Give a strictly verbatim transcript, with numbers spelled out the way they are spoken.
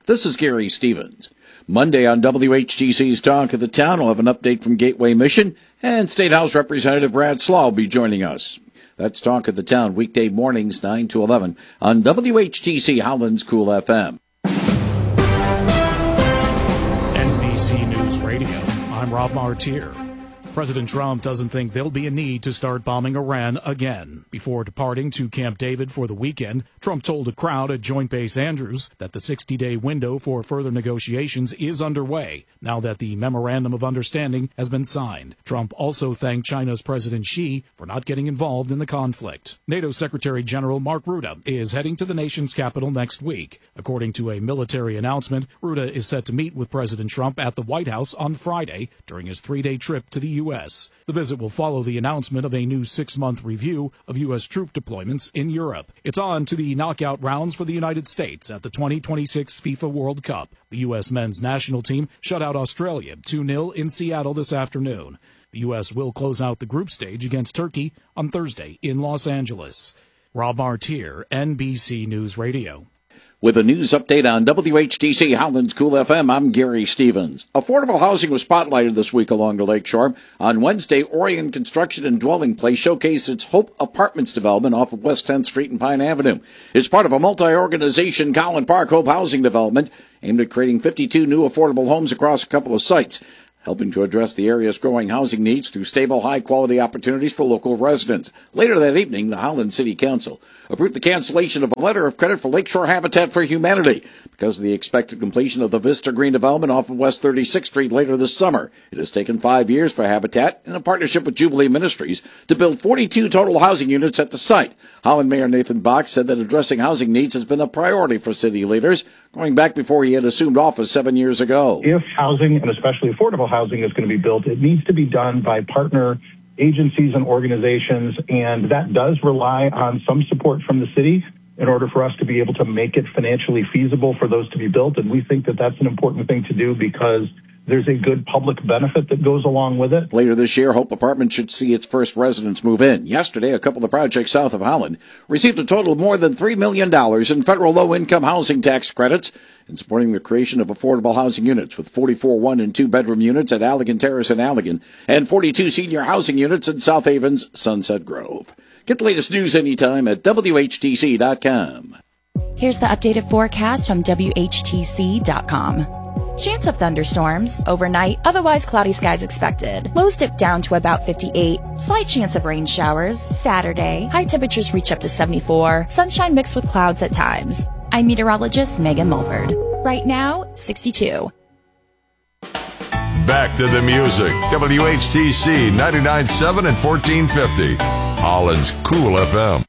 This is Gary Stevens. Monday on W H T C's Talk of the Town, we'll have an update from Gateway Mission, and State House Representative Brad Slaw will be joining us. That's Talk of the Town, weekday mornings, nine to eleven, on W H T C Howland's Cool F M. N B C News Radio, I'm Rob Martier. President Trump doesn't think there'll be a need to start bombing Iran again. Before departing to Camp David for the weekend, Trump told a crowd at Joint Base Andrews that the sixty-day window for further negotiations is underway, now that the Memorandum of Understanding has been signed. Trump also thanked China's President Xi for not getting involved in the conflict. NATO Secretary General Mark Rutte is heading to the nation's capital next week. According to a military announcement, Rutte is set to meet with President Trump at the White House on Friday during his three-day trip to the U S U S. The visit will follow the announcement of a new six-month review of U S troop deployments in Europe. It's on to the knockout rounds for the United States at the twenty twenty-six FIFA World Cup. The U S men's national team shut out Australia two nil in Seattle this afternoon. The U S will close out the group stage against Turkey on Thursday in Los Angeles. Rob Martier, N B C News Radio. With a news update on W H T C Howland's Cool F M, I'm Gary Stevens. Affordable housing was spotlighted this week along the lakeshore. On Wednesday, Orion Construction and Dwelling Place showcased its Hope Apartments development off of West tenth Street and Pine Avenue. It's part of a multi-organization Collin Park Hope housing development aimed at creating fifty-two new affordable homes across a couple of sites, helping to address the area's growing housing needs through stable, high-quality opportunities for local residents. Later that evening, the Howland City Council approved the cancellation of a letter of credit for Lakeshore Habitat for Humanity because of the expected completion of the Vista Green development off of West thirty-sixth Street later this summer. It has taken five years for Habitat, in a partnership with Jubilee Ministries, to build forty-two total housing units at the site. Howland Mayor Nathan Bach said that addressing housing needs has been a priority for city leaders, going back before he had assumed office seven years ago. If housing, and especially affordable housing, is going to be built, it needs to be done by partner agencies and organizations, and that does rely on some support from the city in order for us to be able to make it financially feasible for those to be built. And we think that that's an important thing to do because there's a good public benefit that goes along with it. Later this year, Hope Apartments should see its first residents move in. Yesterday, a couple of projects south of Howland received a total of more than three million dollars in federal low-income housing tax credits in supporting the creation of affordable housing units, with forty-four one- and two-bedroom units at Allegan Terrace in Allegan and forty-two senior housing units in South Haven's Sunset Grove. Get the latest news anytime at W H T C dot com. Here's the updated forecast from W H T C dot com. Chance of thunderstorms overnight, otherwise cloudy skies expected. Lows dip down to about fifty-eight. Slight chance of rain showers. Saturday, high temperatures reach up to seventy-four. Sunshine mixed with clouds at times. I'm meteorologist Megan Mulford. Right now, sixty-two. Back to the music. W H T C ninety-nine point seven and fourteen fifty. Holland's Cool F M.